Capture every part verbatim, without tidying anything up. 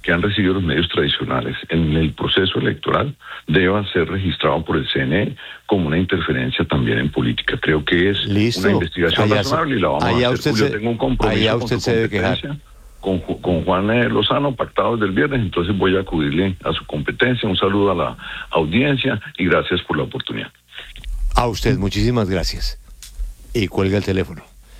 que han recibido los medios tradicionales en el proceso electoral deba ser registrado por el C N E como una interferencia también en política. Creo que es Listo. una investigación Allá razonable se, y la vamos a hacer. usted Julio, se, tengo un compromiso allá con usted su se debe quejar. Con, con Juan eh, Lozano, pactado desde el viernes, entonces voy a acudirle a su competencia. Un saludo a la audiencia y gracias por la oportunidad. A usted, muchísimas gracias. Y cuelga el teléfono.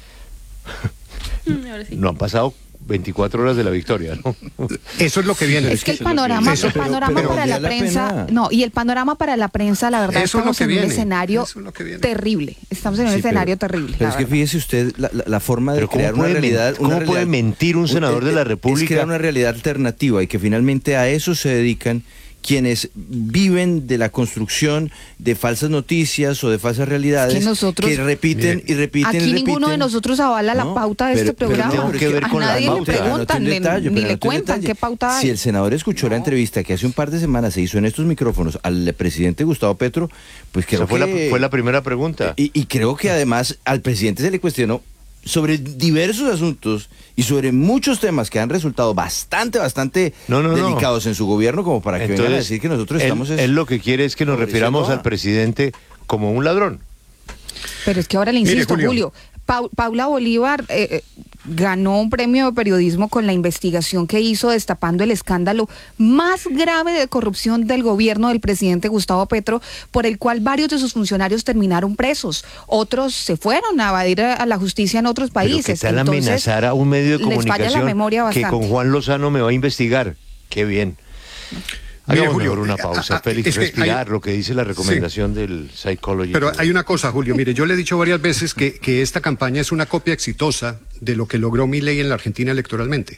Ahora sí. No han pasado veinticuatro horas de la victoria, ¿no? Eso es lo que viene. Es que el panorama, Eso, el pero- panorama pero para vale la la prensa, pena. no, y el panorama para la prensa, la verdad, Eso es lo estamos que en un viene. escenario Eso es lo que viene. terrible. Estamos en un Sí, escenario pero- terrible. Pero la es que verdad. fíjese usted la, la- la forma de Pero ¿cómo crear una puede men- realidad. cómo una puede realidad- mentir un senador de la Es República? crear una realidad alternativa y que finalmente a eso se dedican quienes viven de la construcción de falsas noticias o de falsas realidades Es que nosotros- que repiten y repiten y Aquí repiten. ninguno de nosotros avala la No, pauta de pero- este pero programa. tengo que ver a con la nadie le pauta. preguntan, Pero ni, note un detalle, ni pero le note un cuentan detalle. qué pauta hay. Si el senador escuchó la entrevista que hace un par de semanas se hizo en estos micrófonos al presidente Gustavo Petro, pues creo Esa fue, que... la, fue la primera pregunta. Y, y creo que además al presidente se le cuestionó sobre diversos asuntos y sobre muchos temas que han resultado bastante, bastante No, no, no. delicados en su gobierno, como para que vengan a decir que nosotros él, estamos... es- él lo que quiere es que nos favoreciendo refiramos a- al presidente como un ladrón. Pero es que ahora le Mire, insisto, Julio. Julio, Pau- Paula Bolívar eh, eh, ganó un premio de periodismo con la investigación que hizo destapando el escándalo más grave de corrupción del gobierno del presidente Gustavo Petro, por el cual varios de sus funcionarios terminaron presos. Otros se fueron a evadir a, a la justicia en otros Pero países. ¿qué tal Entonces, amenazar a un medio de les falla la comunicación memoria que bastante. con Juan Lozano me va a investigar? Qué bien. Mire, Hagamos Julio, mejor una eh, pausa, a- a- Félix, es que hay- respirar, lo que dice la recomendación del Psychology. Pero hay una cosa, Julio, mire, yo le he dicho varias veces que, que esta campaña es una copia exitosa de lo que logró Milei en la Argentina electoralmente.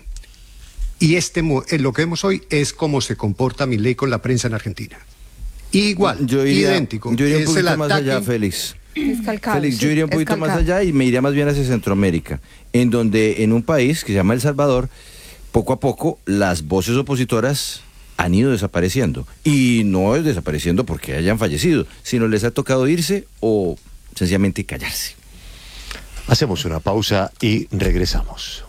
Y este mo- eh, lo que vemos hoy es cómo se comporta Milei con la prensa en Argentina. Igual, yo iría, idéntico. Yo iría un Es el poquito más ataque- allá, Félix. Es calcado, Félix, sí, yo iría un es poquito más calcado. allá y me iría más bien hacia Centroamérica, en donde en un país que se llama El Salvador, poco a poco las voces opositoras han ido desapareciendo. Y no es desapareciendo porque hayan fallecido, sino les ha tocado irse o sencillamente callarse. Hacemos una pausa y regresamos.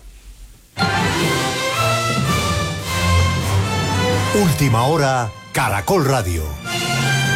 Última hora, Caracol Radio.